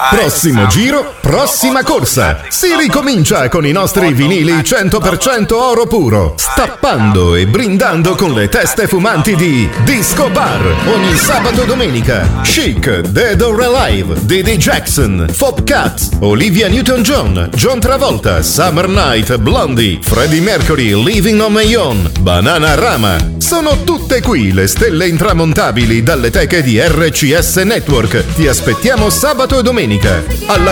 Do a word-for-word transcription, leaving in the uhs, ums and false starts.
Prossimo giro, prossima corsa. Si ricomincia con i nostri vinili cento per cento oro puro, stappando e brindando con le teste fumanti di Disco Bar ogni sabato e domenica. Chic, Dead or Alive, Didi Jackson, Fop Cats, Olivia Newton-John, John Travolta, Summer Night, Blondie, Freddie Mercury, Living on My Own, Bananarama. Sono tutte qui le stelle intramontabili dalle teche di R C S Network. Ti aspettiamo sabato e domenica alla